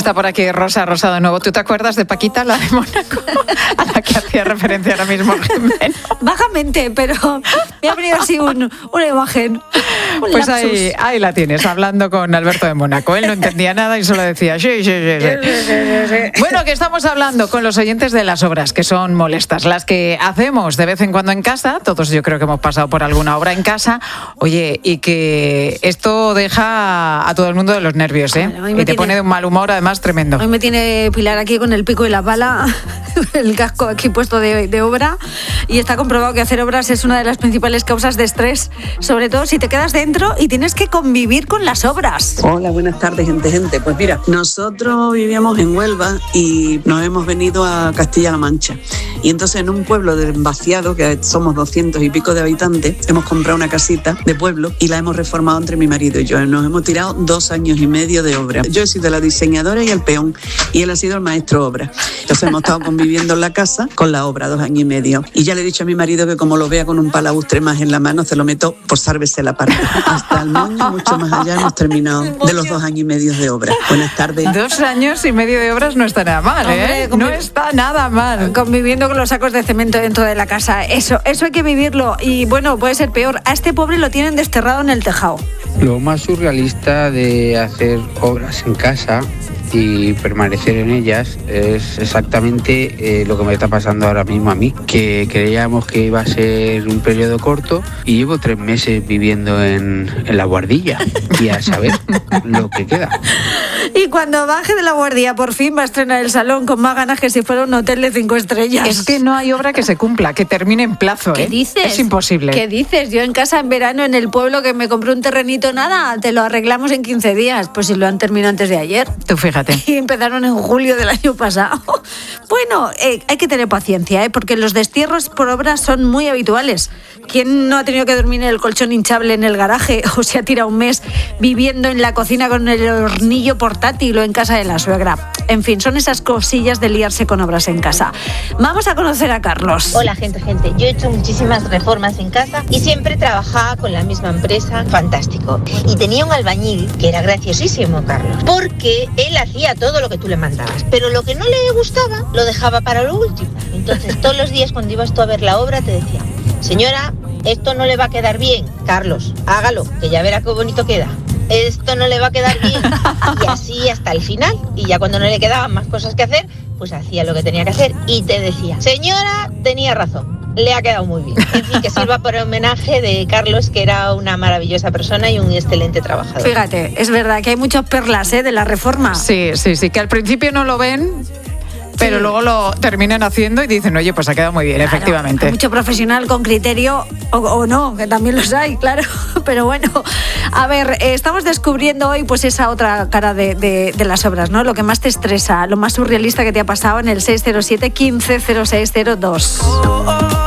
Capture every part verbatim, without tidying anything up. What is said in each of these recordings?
Está por aquí Rosa, Rosa de nuevo. ¿Tú te acuerdas de Paquita, la de Mónaco? A la que hacía referencia ahora mismo Jimeno. Vagamente, pero me ha venido así un, una imagen. Un pues ahí, ahí la tienes, hablando con Alberto de Mónaco. Él no entendía nada y solo decía sí, sí, sí, sí. Bueno, que estamos hablando con los oyentes de las obras que son molestas, las que hacemos de vez en cuando en casa. Todos yo creo que hemos pasado por alguna obra en casa. Oye, y que esto deja a todo el mundo de los nervios, ¿eh? Bueno, y te tiene... pone de un mal humor, además, tremendo. Hoy me tiene Pilar aquí con el pico y la pala, el casco aquí puesto de, de obra, y está comprobado que hacer obras es una de las principales causas de estrés, sobre todo si te quedas dentro y tienes que convivir con las obras. Hola, buenas tardes, gente, gente. Pues mira, nosotros vivíamos en Huelva y nos hemos venido a Castilla-La Mancha. Y entonces en un pueblo de vaciado, que somos doscientos y pico de habitantes, hemos comprado una casita de pueblo y la hemos reformado entre mi marido y yo. Nos hemos tirado dos años y medio de obra. Yo he sido la diseñadora y el peón, y él ha sido el maestro obra. Entonces hemos estado conviviendo en la casa con la obra dos años y medio. Y ya le he dicho a mi marido que como lo vea con un palaustre más en la mano, se lo meto por sálvese la parte. Hasta el moño, mucho más allá, hemos terminado de los dos años y medio de obra. Buenas tardes. Dos años y medio de obras no está nada mal, ¿eh? Hombre, no está nada mal. Conviviendo con los sacos de cemento dentro de la casa. Eso, eso hay que vivirlo. Y bueno, puede ser peor. A este pobre lo tienen desterrado en el tejado. Lo más surrealista de hacer obras en casa y permanecer en ellas es exactamente eh, lo que me está pasando ahora mismo a mí, que creíamos que iba a ser un periodo corto y llevo tres meses viviendo en, en la Guardilla y a saber lo que queda. Y cuando baje de la Guardia por fin va a estrenar el salón con más ganas que si fuera un hotel de cinco estrellas. Es que no hay obra que se cumpla, que termine en plazo. ¿Qué ¿eh? dices? Es imposible. ¿Qué dices? Yo en casa en verano en el pueblo que me compré un terrenito, nada, te lo arreglamos en quince días. Pues si lo han terminado antes de ayer. Tú fíjate. Y empezaron en julio del año pasado. Bueno, eh, hay que tener paciencia, ¿eh? Porque los destierros por obra son muy habituales. ¿Quién no ha tenido que dormir en el colchón hinchable en el garaje o se ha tirado un mes viviendo en la cocina con el hornillo portátil o en casa de la suegra? En fin, son esas cosillas de liarse con obras en casa. Vamos a conocer a Carlos. Hola, gente, gente. Yo he hecho muchísimas reformas en casa y siempre trabajaba con la misma empresa. Fantástico. Y tenía un albañil que era graciosísimo, Carlos, porque él hacía todo lo que tú le mandabas, pero lo que no le gustaba lo dejaba para lo último. Entonces, todos los días cuando ibas tú a ver la obra te decía: señora, esto no le va a quedar bien. Carlos, hágalo, que ya verá qué bonito queda. Esto no le va a quedar bien. Y así hasta el final. Y ya cuando no le quedaban más cosas que hacer, pues hacía lo que tenía que hacer y te decía: señora, tenía razón, le ha quedado muy bien. En fin, que sirva por homenaje de Carlos, que era una maravillosa persona y un excelente trabajador. Fíjate, es verdad que hay muchas perlas, ¿eh?, de la reforma. Sí, sí, sí, que al principio no lo ven, pero sí, luego lo terminan haciendo y dicen: oye, pues ha quedado muy bien, claro, efectivamente. Hay mucho profesional con criterio, o, o no, que también los hay, claro. Pero bueno, a ver, eh, estamos descubriendo hoy pues esa otra cara de, de, de las obras, ¿no? Lo que más te estresa, lo más surrealista que te ha pasado en el seis cero siete, quince cero seis cero dos. Oh, oh, oh,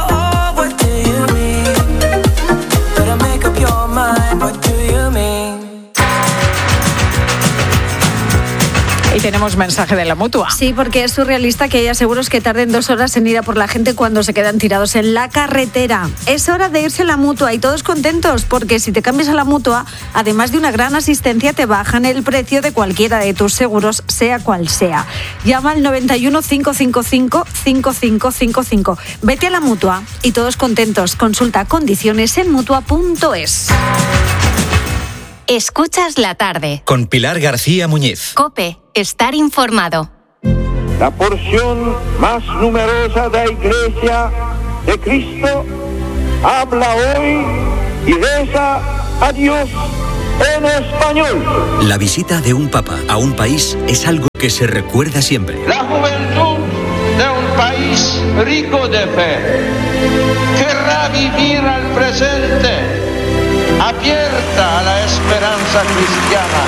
Y tenemos mensaje de la Mutua. Sí, porque es surrealista que haya seguros que tarden dos horas en ir a por la gente cuando se quedan tirados en la carretera. Es hora de irse a la Mutua y todos contentos, porque si te cambias a la Mutua, además de una gran asistencia, te bajan el precio de cualquiera de tus seguros, sea cual sea. Llama al noventa y uno, cinco cinco cinco, cinco cinco cinco cinco. Vete a la Mutua y todos contentos. Consulta condiciones en mutua punto es. Escuchas la tarde. Con Pilar García Muñiz. COPE. Estar informado. La porción más numerosa de la Iglesia de Cristo habla hoy y reza a Dios en español. La visita de un papa a un país es algo que se recuerda siempre. La juventud de un país rico de fe querrá vivir al presente, abierta a la esperanza cristiana.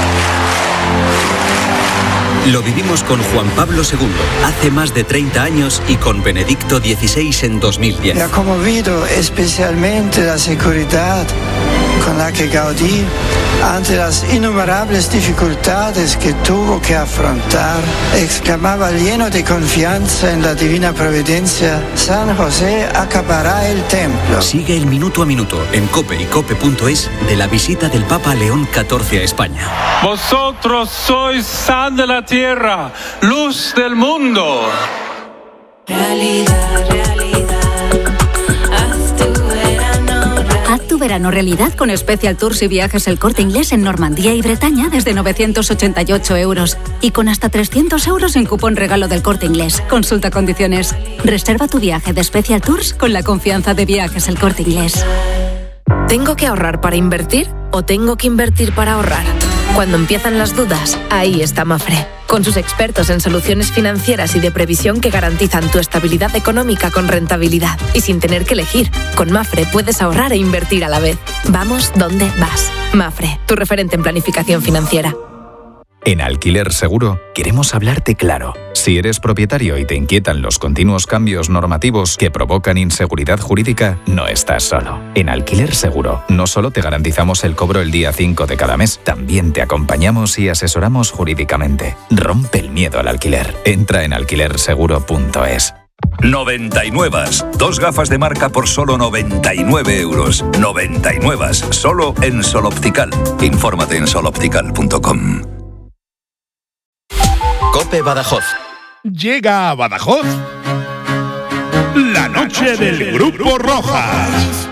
Lo vivimos con Juan Pablo segundo hace más de treinta años y con Benedicto dieciséis en dos mil diez. Me ha conmovido especialmente la seguridad con la que Gaudí, ante las innumerables dificultades que tuvo que afrontar, exclamaba lleno de confianza en la divina providencia: San José acabará el templo. Sigue el minuto a minuto en COPE y cope punto es de la visita del Papa León catorce a España. Vosotros sois sal de la tierra, luz del mundo. Realidad, realidad. Haz tu verano realidad. Haz tu verano realidad con Special Tours y Viajes El Corte Inglés en Normandía y Bretaña desde novecientos ochenta y ocho euros. Y con hasta trescientos euros en cupón regalo del Corte Inglés. Consulta condiciones. Reserva tu viaje de Special Tours con la confianza de Viajes El Corte Inglés. ¿Tengo que ahorrar para invertir o tengo que invertir para ahorrar? Cuando empiezan las dudas, ahí está Mafre. Con sus expertos en soluciones financieras y de previsión que garantizan tu estabilidad económica con rentabilidad y sin tener que elegir. Con Mafre puedes ahorrar e invertir a la vez. Vamos donde vas. Mafre, tu referente en planificación financiera. En Alquiler Seguro queremos hablarte claro. Si eres propietario y te inquietan los continuos cambios normativos que provocan inseguridad jurídica, no estás solo. En Alquiler Seguro no solo te garantizamos el cobro el día cinco de cada mes, también te acompañamos y asesoramos jurídicamente. Rompe el miedo al alquiler. Entra en alquiler seguro punto es. noventa y nueve. Dos gafas de marca por solo noventa y nueve euros. noventa y nueve. Solo en Sol Optical. Infórmate en sol optical punto com. COPE Badajoz. Llega a Badajoz la noche del Grupo Rojas.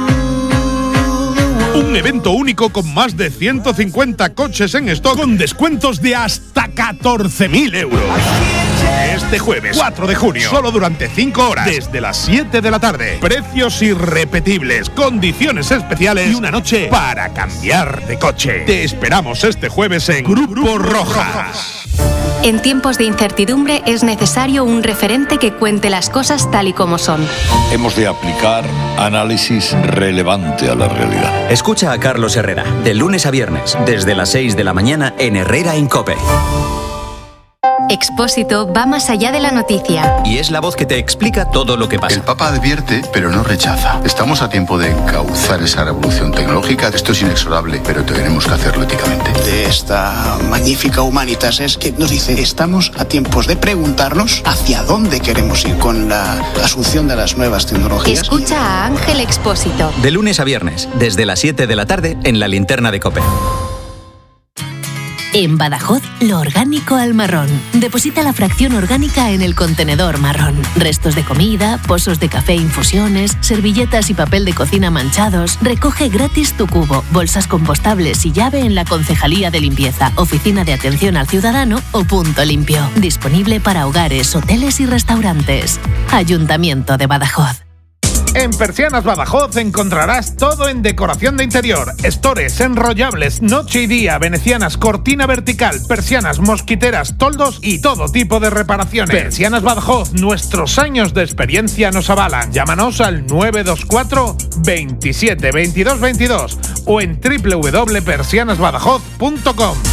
Un evento único con más de ciento cincuenta coches en stock con descuentos de hasta catorce mil euros. Este jueves cuatro de junio, solo durante cinco horas, desde las siete de la tarde. Precios irrepetibles, condiciones especiales y una noche para cambiar de coche. Te esperamos este jueves en Grupo Rojas. En tiempos de incertidumbre es necesario un referente que cuente las cosas tal y como son. Hemos de aplicar análisis relevante a la realidad. Escucha a Carlos Herrera, de lunes a viernes, desde las seis de la mañana en Herrera en COPE. Expósito va más allá de la noticia. Y es la voz que te explica todo lo que pasa. El Papa advierte, pero no rechaza. Estamos a tiempo de encauzar esa revolución tecnológica. Esto es inexorable, pero tenemos que hacerlo éticamente. De esta magnífica Humanitas es que nos dice: estamos a tiempos de preguntarnos hacia dónde queremos ir con la asunción de las nuevas tecnologías. Escucha a Ángel Expósito. De lunes a viernes, desde las siete de la tarde, en la linterna de COPE. En Badajoz, lo orgánico al marrón. Deposita la fracción orgánica en el contenedor marrón. Restos de comida, pozos de café, infusiones, servilletas y papel de cocina manchados. Recoge gratis tu cubo, bolsas compostables y llave en la Concejalía de Limpieza, Oficina de Atención al Ciudadano o Punto Limpio. Disponible para hogares, hoteles y restaurantes. Ayuntamiento de Badajoz. En Persianas Badajoz encontrarás todo en decoración de interior, estores, enrollables, noche y día, venecianas, cortina vertical, persianas, mosquiteras, toldos y todo tipo de reparaciones. Persianas Badajoz, nuestros años de experiencia nos avalan. Llámanos al nueve dos cuatro, veintisiete, veintidós, veintidós o en doble u doble u doble u punto persianas badajoz punto com.